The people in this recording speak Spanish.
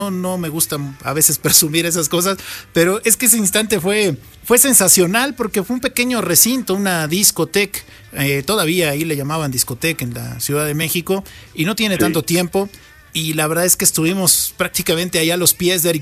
no me gusta a veces presumir esas cosas, pero es que ese instante fue sensacional porque fue un pequeño recinto, una discoteca, todavía ahí le llamaban discoteca en la Ciudad de México, y no tiene tanto tiempo, y la verdad es que estuvimos prácticamente allá a los pies de Eric